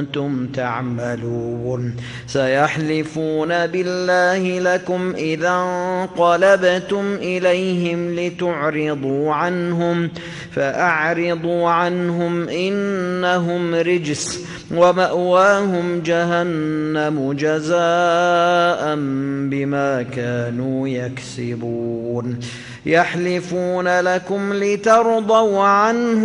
كنتم تعملون سيحلفون بالله لكم إذا انقلبتم إليهم لتعرضوا عنهم فأعرضوا عنهم إنهم رجس ومأواهم جهنم جزاء بما كانوا يكسبون يحلفون لكم لترضوا عنهم